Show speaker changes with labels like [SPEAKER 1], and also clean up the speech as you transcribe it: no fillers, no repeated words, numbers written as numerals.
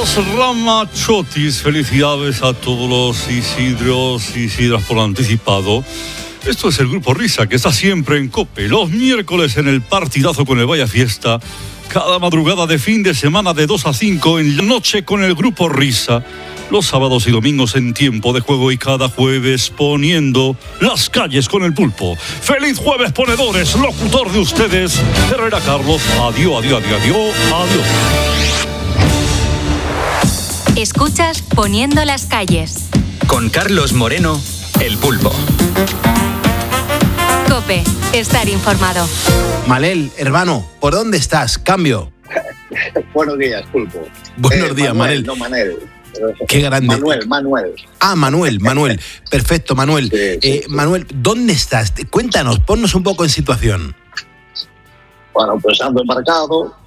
[SPEAKER 1] Las Ramachotis, felicidades a todos los Isidros y Isidras por anticipado. Esto es el Grupo Risa, que está siempre en COPE, los miércoles en el partidazo con el Vaya Fiesta, cada madrugada de fin de semana de 2 a 5 en la noche con el Grupo Risa, los sábados y domingos en tiempo de juego y cada jueves poniendo las calles con el pulpo. ¡Feliz jueves, ponedores! Locutor de ustedes, Herrera Carlos. Adiós.
[SPEAKER 2] Escuchas Poniendo las calles.
[SPEAKER 3] Con Carlos Moreno, el pulpo.
[SPEAKER 2] COPE, estar informado.
[SPEAKER 4] Manel, hermano, ¿por dónde estás? Cambio.
[SPEAKER 5] Buenos días, pulpo.
[SPEAKER 4] Buenos días, Manel.
[SPEAKER 5] No, Manel.
[SPEAKER 4] Qué grande.
[SPEAKER 5] Manuel.
[SPEAKER 4] Ah, Manuel. Perfecto, Manuel. Sí. Manuel, ¿dónde estás? Cuéntanos, ponnos un poco en situación.
[SPEAKER 5] Bueno, pues ando embarcado